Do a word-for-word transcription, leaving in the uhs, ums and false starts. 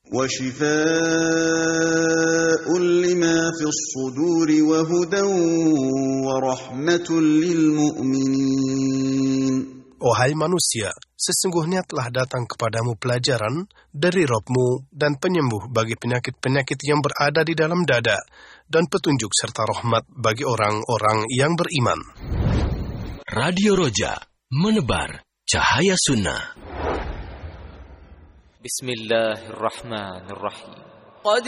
وشفاء لما في الصدور وهدى ورحمة للمؤمنين. Wahai manusia, sesungguhnya telah datang kepadamu pelajaran dari Rabb-Mu dan penyembuh bagi penyakit-penyakit yang berada di dalam dada, dan petunjuk serta rahmat bagi orang-orang yang beriman. Radio Roja, menebar cahaya sunnah. Bismillahirrahmanirrahim. Qad